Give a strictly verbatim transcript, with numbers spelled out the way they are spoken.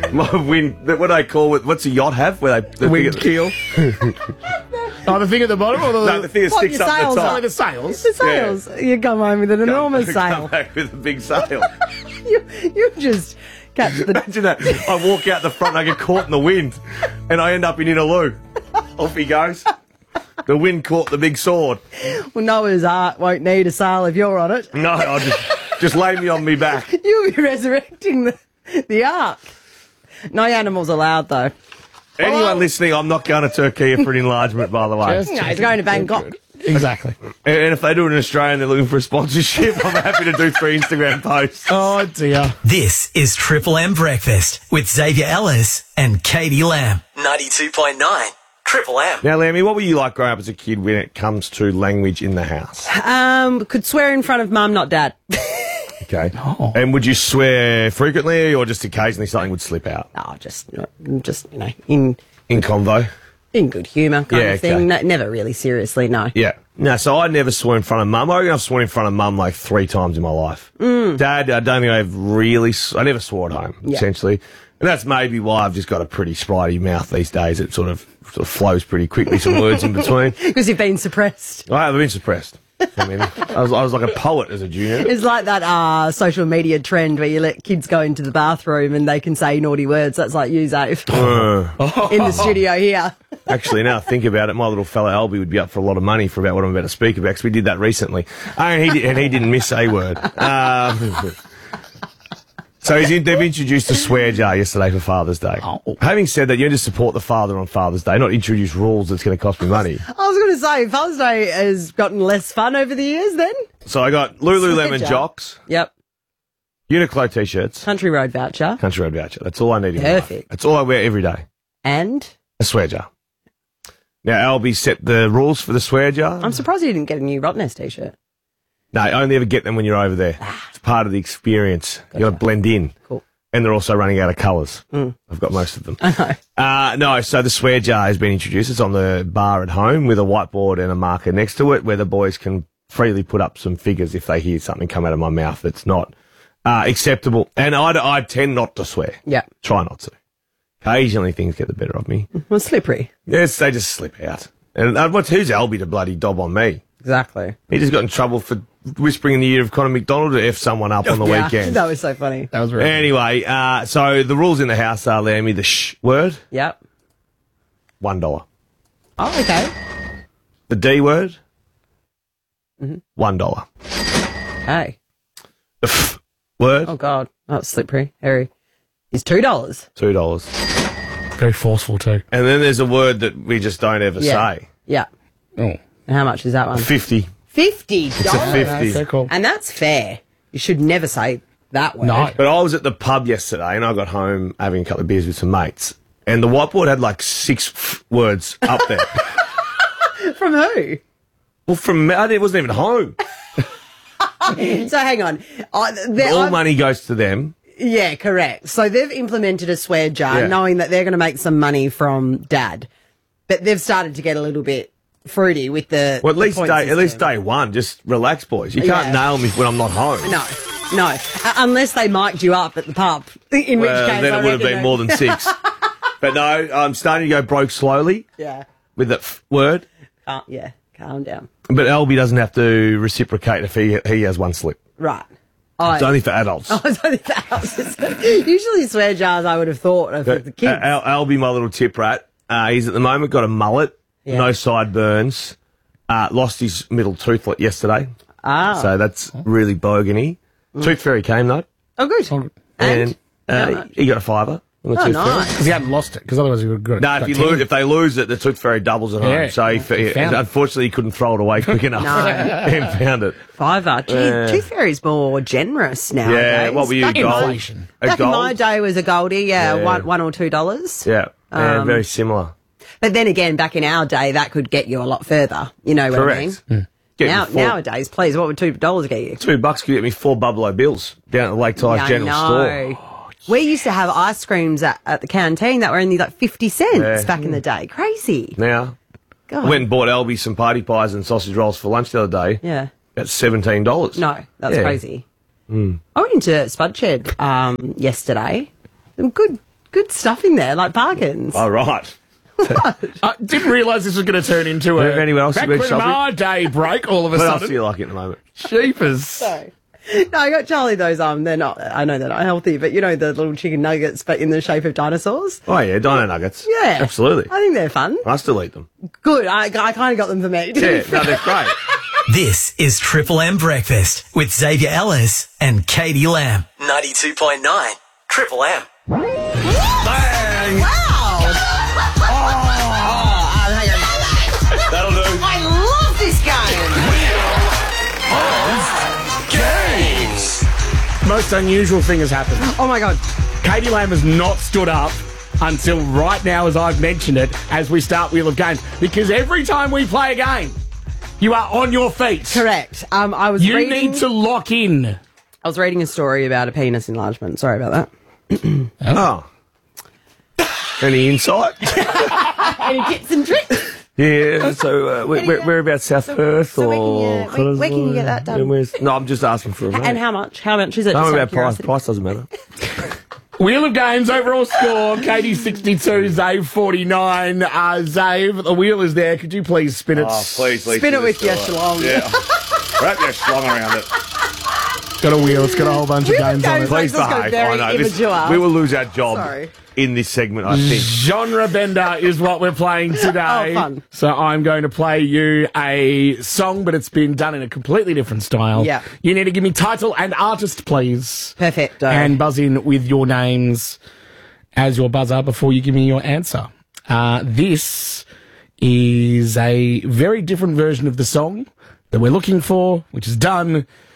My wind. What do they call it? What's a yacht have? Where they the Wind thing keel. Oh, the thing at the bottom, or the, No, the thing that What, sticks your up sails the are- top. like the sails. The sails. You come home with an enormous Come sail. back with a big sail. You, you just catch the... Imagine that. I walk out the front, I get caught in the wind, and I end up in Inaloo. Off he goes. The wind caught the big sword. Well, Noah's Ark won't need a sail if you're on it. No, I'll just just lay me on me back. You'll be resurrecting the, the Ark. No animals allowed, though. Anyone Hello? listening, I'm not going to Turkey for an enlargement, by the way. Just- No, he's going to Bangkok. Exactly. And if they do it in Australia and they're looking for a sponsorship, I'm happy to do three Instagram posts. Oh, dear. This is Triple M Breakfast with Xavier Ellis and Katie Lamb. ninety-two point nine Triple M. Now, Lammy, what were you like growing up as a kid when it comes to language in the house? Um, could swear in front of mum, not dad. Okay. Oh. And would you swear frequently or just occasionally something would slip out? Oh, just, just you know, in In convo? in good humour kind Yeah, of thing. okay. No, never really seriously, no. Yeah. No, so I never swore in front of mum. I reckon I've sworn in front of mum like three times in my life. Mm. Dad, I don't think I've really... s- I never swore at home, Yeah. essentially. And that's maybe why I've just got a pretty spritey mouth these days. It sort of, sort of flows pretty quickly, some words in between. Because you've been suppressed. I have been suppressed. I mean, I was, I was like a poet as a junior. It's like that uh, social media trend where you let kids go into the bathroom and they can say naughty words. That's like you, Zave, Uh, in the studio here. actually, now I think about it, my little fella Albie would be up for a lot of money for about what I'm about to speak about, because we did that recently. Oh, and, he did, and he didn't miss a word. Um, so he's in, they've introduced a swear jar yesterday for Father's Day. Oh. Having said that, you need to support the father on Father's Day, not introduce rules that's going to cost me money. I was going to say, Father's Day has gotten less fun over the years then. So I got Lululemon Swear jar. jocks, Yep. Uniqlo t-shirts, Country Road voucher. Country Road voucher. That's all I need in my life. Perfect. That's all I wear every day. And A swear jar. Now, Albie set the rules for the swear jar. I'm surprised you didn't get a new Rottnest t-shirt. No, I only ever get them when you're over there. It's part of the experience. you got to blend in. Cool. And they're also running out of colours. I've got most of them. Uh, no, so the swear jar has been introduced. It's on the bar at home with a whiteboard and a marker next to it where the boys can freely put up some figures if they hear something come out of my mouth that's not uh, acceptable. And I, I tend not to swear. Yeah. Try not to. Occasionally things get the better of me. Well, slippery. Yes, they just slip out. And uh, what's who's Albie to bloody dob on me? Exactly. He just got in trouble for whispering in the ear of Conor McDonald to F someone up on the Yeah, weekend. that was so funny. That was very Anyway, uh, so the rules in the house are, Lammy, the sh word, Yep. one dollar. Oh, okay. The D word, Mm-hmm. one dollar. Okay. The f word, Oh, God. That's slippery. Harry. Is two dollars. two dollars. very forceful too. And then there's a word that we just don't ever Yeah. say. Yeah. Oh. And how much is that one? Fifty. Fifty dollars. It's a fifty. Okay, cool. And that's fair. You should never say that word. No. But I was at the pub yesterday and I got home having a couple of beers with some mates, and the whiteboard had like six f words up there. From who? Well, from me, it wasn't even home. So hang on. I, there- All I've- money goes to them. Yeah, correct. So they've implemented a swear jar, Yeah. knowing that they're going to make some money from Dad, but they've started to get a little bit fruity with the. Well, at the least point day, at least system. day one, just relax, boys. You can't Yeah. nail me when I'm not home. No, no, uh, unless they mic'd you up at the pub, in Well, which case then I it would have reckon been more than six. But no, I'm starting to go broke slowly Yeah, with that f word. Cal- yeah, calm down. But Albie doesn't have to reciprocate if he he has one slip. Right. I, It's only for adults. I was only Usually swear jars I would have thought of for the kids. Uh, Al- Albie, my little tip rat, uh, he's at the moment got a mullet, Yeah. no sideburns, uh, lost his middle toothlet yesterday. Ah. So that's really bogany. Tooth Fairy came though, Oh, good. Oh, and, And? uh, he got a fiver. on the Oh, Tooth nice. Fairy. because he hadn't lost it, because otherwise he would have got it. No, if, got you ten. lose, if they lose it, the Tooth Fairy doubles at home. Yeah. So he, He he, found it. unfortunately, he couldn't throw it away quick enough. No. And found it. Fiver. Gee, Yeah. Tooth Fairy's more generous nowadays. Yeah, what were you, Back in my- gold? Inflation. A Back in my gold? day was a goldie, yeah, Yeah. one one or two dollars. Yeah, yeah, Um, very similar. But then again, back in our day, that could get you a lot further. You know what Correct. I mean? Get Now, me four, nowadays, please, what would two dollars get you? two bucks could get me four Buffalo Bills down at the Lake Ties Yeah, I General know. Store. We used to have ice creams at, at the canteen that were only like fifty cents Yeah. back in the day. Crazy. Now, God. I went and bought Albie some party pies and sausage rolls for lunch the other day. Yeah. At seventeen dollars. No, that's Yeah. crazy. I went into Spud Shed um, yesterday. Some good, good stuff in there, like bargains. Oh, right. I didn't realise this was going to turn into a Anyone else back been when shopping? my day break all of a What else do sudden. you like at the moment? Sheepers. So, no, I got Charlie those. Um, they're not. I know they're not healthy, but you know the little chicken nuggets, but in the shape of dinosaurs. Oh, yeah, Dino Nuggets. Yeah, Absolutely. I think they're fun. I still eat them. Good. I, I kind of got them for me. Yeah, no, they're great. This is Triple M Breakfast with Xavier Ellis and Katie Lamb. ninety-two point nine Triple M. Bang! Wow. That'll do. I love this game. Most unusual thing has happened. Oh my god. Katie Lamb has not stood up until right now, as I've mentioned it, as we start Wheel of Games. Because every time we play a game, you are on your feet. Correct. Um, I was You reading, need to lock in. I was reading a story about a penis enlargement. Sorry about that. Oh. Any insight? Any tips and tricks? Yeah, so uh, we're, we're, we're about South Perth so or... where can you- where- where can you get that done? Yeah, where's- No, I'm just asking for a mate. And how much? How much is it? Don't Just worry out of about price. curiosity. Price doesn't matter. Wheel of Games, overall score, Katie sixty-two, Zave forty-nine. Uh, Zave, the wheel is there. Could you please spin it? Oh, please, please. Spin it with your schlong. Yeah. Wrap your schlong around it. Got a wheel. It's got a whole bunch of Wheel of games on Games, it. like- Please Let's go behave. very I know. This- immature. we will lose our job Sorry. in this segment, I think. Genre bender is what we're playing today. Oh, fun. So I'm going to play you a song, but it's been done in a completely different style. Yeah. You need to give me title and artist, please. Perfect. And buzz in with your names as your buzzer before you give me your answer. Uh, this is a very different version of the song that we're looking for, which is done